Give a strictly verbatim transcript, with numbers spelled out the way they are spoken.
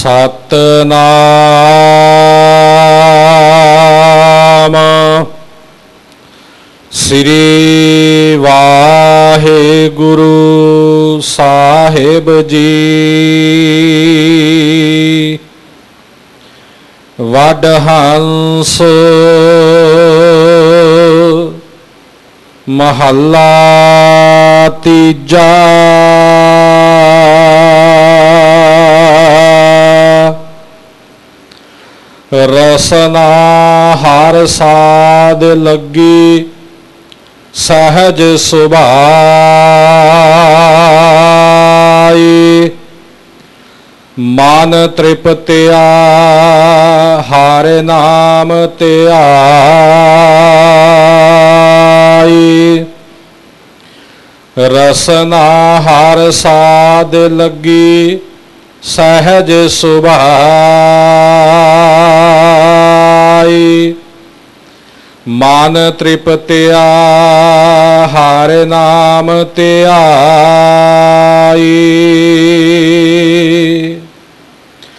ਸਤਨਾਮ ਸ੍ਰੀ ਵਾਹਿਗੁਰੂ ਸਾਹਿਬ ਜੀ। ਵਡ ਹੰਸ ਮਹੱਲਾ ਤੀਜਾ। ਰਸਨਾ ਹਰ ਸਾਧ ਲੱਗੀ ਸਹਿਜ ਸੁਭਾਈ। ਮਨ ਤ੍ਰਿਪਤਿਆ ਹਰ ਨਾਮ ਧਿਆਈ। ਰਸਨਾ ਹਰ ਸਾਧ ਲੱਗੀ ਸਹਿਜ ਸੁਭਾਈ। ਮਨ ਤ੍ਰਿਪਤਿਆ ਹਰ ਨਾਮ ਧਿਆਈ।